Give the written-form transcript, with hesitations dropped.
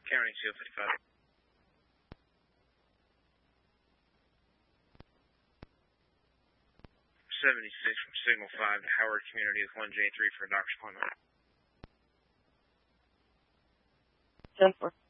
County Seal 55. 76 from Signal 5 to Howard Community with 1J3 for a doctor's appointment. 10-4.